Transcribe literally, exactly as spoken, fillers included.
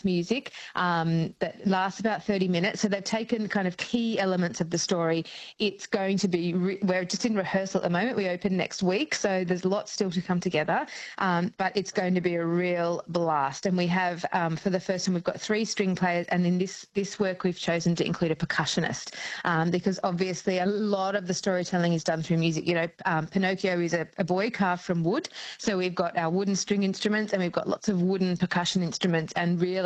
dance music um, that lasts about thirty minutes. So they've taken kind of key elements of the story. It's going to be, re- we're just in rehearsal at the moment. We open next week, so there's lots still to come together, um, but it's going to be a real blast. And we have, um, for the first time, we've got three string players, and in this, this work we've chosen to include a percussionist um, because obviously a lot of the storytelling is done through music. You know, um, Pinocchio is a, a boy carved from wood, so we've got our wooden string instruments and we've got lots of wooden percussion instruments, and really